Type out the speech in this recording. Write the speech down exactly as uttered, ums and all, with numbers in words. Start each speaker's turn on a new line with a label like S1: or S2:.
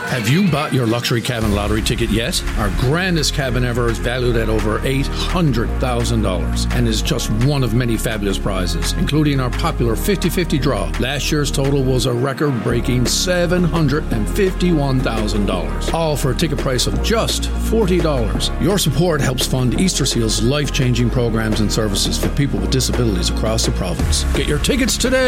S1: Have you bought your luxury cabin lottery ticket yet? Our grandest cabin ever is valued at over eight hundred thousand dollars and is just one of many fabulous prizes, including our popular fifty-fifty draw. Last year's total was a record-breaking seven hundred fifty-one thousand dollars, all for a ticket price of just forty dollars. Your support helps fund Easter Seal's life-changing programs and services for people with disabilities across the province. Get your tickets today.